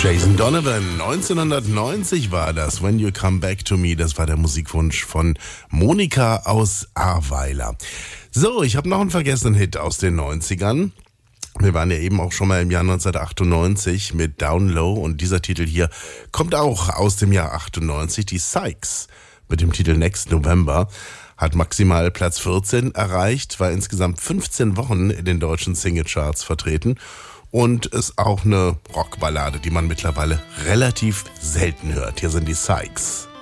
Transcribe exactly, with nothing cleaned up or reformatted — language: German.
Jason Donovan, neunzehnhundertneunzig war das, When You Come Back to Me, das war der Musikwunsch von Monika aus Ahrweiler. So, ich habe noch einen vergessenen Hit aus den neunzigern. Wir waren ja eben auch schon mal im Jahr neunzehnhundertachtundneunzig mit Down Low und dieser Titel hier kommt auch aus dem Jahr achtundneunzig. Die Sykes mit dem Titel Next November hat maximal Platz vierzehn erreicht, war insgesamt fünfzehn Wochen in den deutschen Singlecharts vertreten und ist auch eine Rockballade, die man mittlerweile relativ selten hört. Hier sind die Sykes.